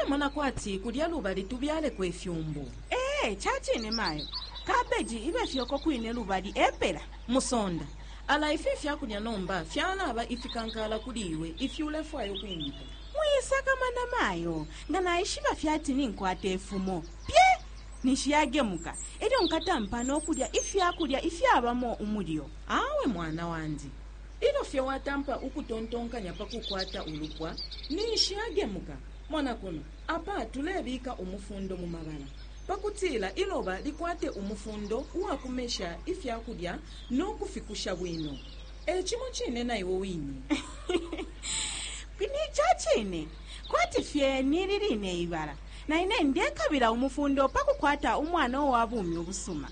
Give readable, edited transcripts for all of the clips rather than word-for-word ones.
mwana kwati kulya lubali tubyale kwefyumbu. Chachine mayo. Kabeji ibe fyoko kwine lubali epela. Musonda. Ala ifi fyakulya nomba fyalaba ifikankala kuliwe ifyulefwayo kwimika. Muyisaka mana mayo. Ngana ishiba fyati ninkwate efumo. Pye! Nishiyagemuka. Eri onkatampa n'okulya ifyakulya ifyabamo umulyo. Awe mwana wandi. Ilo fye watampa ukutontonkanya pakukwata ulupwa nishiyagemuka. Mwana kuno apa tulebika umufundo mu mabala. Pakutila iloba likwate umufundo uwakumesha ifyakulya n'okufikusha bwino. Chimo chine na iwo wini. Kwini chachine. Kwati fye nilirine ibara. Na ine ndekabira umufundo pakukwata umwana owabumi obusuma.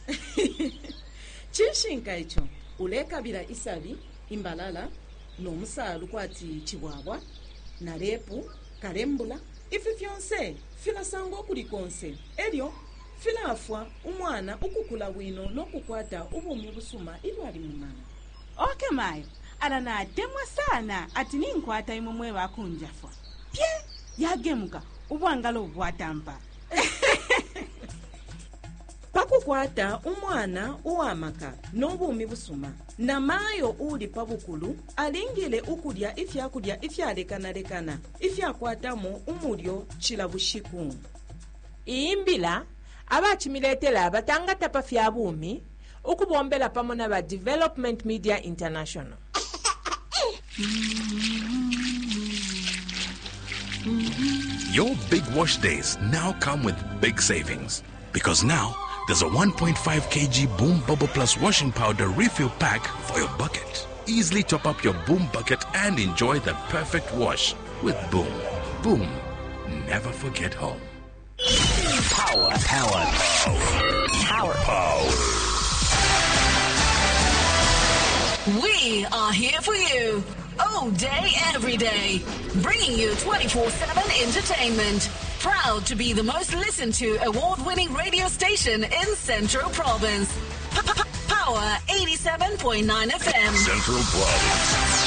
Chishinka icho ulekabira isabi imbalala nomusalu kwati chibwabwa na repu karembula ifi fyonse filasango kulikonse elyo filafwa umwana ukukula bwino nokukwata ubumi busuma ilwali mumana. Okay mayo alana temwa sana ati ninkwata imumwe bakunjafwa. Pye yagemuka ubwangalo bwatampa. Pakukwata umwana uwamaka n'obumi busuma na mayo uli pabukulu alingile ukulya ifyakulya ifyalekanalekana ifyakwatamu umulyo chilabushiku. Iimbila abachimiletela batangata pa fyabumi ukubombela pamona ba Development Media International. Your big wash days now come with big savings. Because now, there's a 1.5 kg Boom Bubble Plus washing powder refill pack for your bucket. Easily top up your Boom bucket and enjoy the perfect wash with Boom. Boom. Never forget home. Power. We are here for you. All day, every day. Bringing you 24/7 entertainment. Proud to be the most listened to award-winning radio station in Central Province. Power 87.9 FM. Central Province.